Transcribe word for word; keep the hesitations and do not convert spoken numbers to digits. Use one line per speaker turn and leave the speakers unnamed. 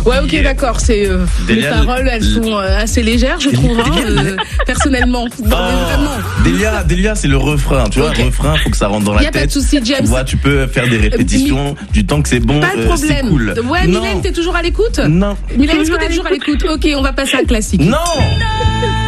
Ouais, ok, d'accord. C'est euh, les
Delia,
paroles, elles
le-
sont euh, assez légères, je trouve, hein, euh, personnellement. Non, mais vraiment.
Delia, Delia, c'est le refrain. Tu vois,
Ok.
le refrain, faut que ça rentre dans
Y
la
a pas
tête.
de souci, James.
Tu vois, tu peux faire des répétitions du temps que c'est bon.
Pas de
euh, c'est
problème.
cool.
Ouais,
Non.
Mylène, t'es toujours à l'écoute?
Non.
Mylène, est-ce que t'es toujours à l'écoute? Ok, on va passer à un classique.
Non.